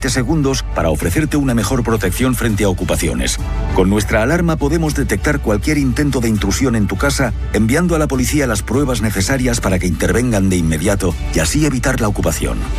segundos para ofrecerte una mejor protección frente a ocupaciones. Con nuestra alarma podemos detectar cualquier intento de intrusión en tu casa, enviando a la policía las pruebas necesarias para que intervengan de inmediato y así evitar la ocupación.